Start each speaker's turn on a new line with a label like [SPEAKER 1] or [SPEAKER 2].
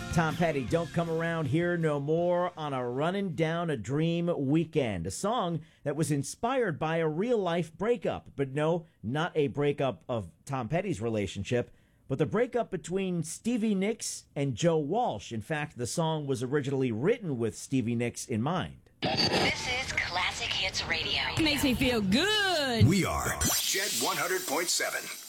[SPEAKER 1] Tom Petty, Don't Come Around Here No More on a Runnin' Down a Dream Weekend. A song that was inspired by a real-life breakup. But no, not a breakup of Tom Petty's relationship, but the breakup between Stevie Nicks and Joe Walsh. In fact, the song was originally written with Stevie Nicks in mind.
[SPEAKER 2] This is Classic Hits Radio.
[SPEAKER 3] Makes me feel good.
[SPEAKER 4] We are Jet 100.7.